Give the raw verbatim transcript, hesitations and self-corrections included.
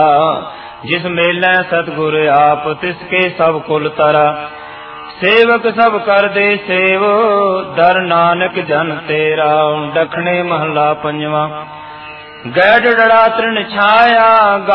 जिस मेलै सतगुर आप तिसके सब कुल तरा। सेवक सब कर दे सेव दर नानक जन तेरा। दखने महला पंजवा। गैड डड़ा तृण छाया